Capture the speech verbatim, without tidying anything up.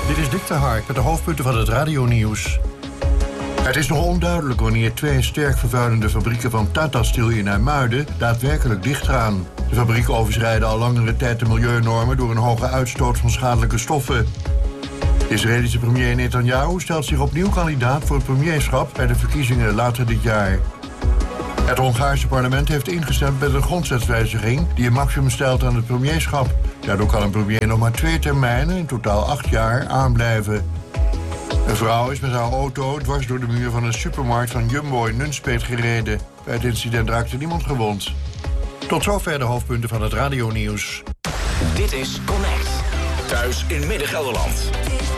Dit is Dick de Hark met de hoofdpunten van het radionieuws. Het is nog onduidelijk wanneer twee sterk vervuilende fabrieken van Tata Steel in IJmuiden daadwerkelijk dichtgaan. De fabrieken overschrijden al langere tijd de milieunormen door een hoge uitstoot van schadelijke stoffen. De Israëlische premier Netanyahu stelt zich opnieuw kandidaat voor het premierschap bij de verkiezingen later dit jaar. Het Hongaarse parlement heeft ingestemd met een grondwetswijziging die een maximum stelt aan het premierschap. Daardoor kan een premier nog maar twee termijnen, in totaal acht jaar, aanblijven. Een vrouw is met haar auto dwars door de muur van een supermarkt van Jumbo in Nunspeet gereden. Bij het incident raakte niemand gewond. Tot zover de hoofdpunten van het radionieuws. Dit is Connect. Thuis in Midden-Gelderland.